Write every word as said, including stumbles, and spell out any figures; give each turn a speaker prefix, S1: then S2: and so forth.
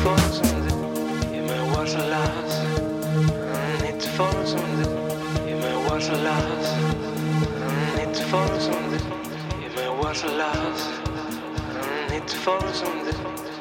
S1: follow something. You might watch the last. I need to follow something. You might watch the last. I need to follow something. You might watch the last. I need to follow something.